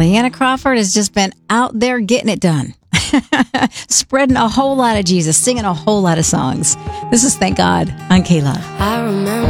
Leanna Crawford has just been out there getting it done. Spreading a whole lot of Jesus, singing a whole lot of songs. This is Thank God on K-Love. I remember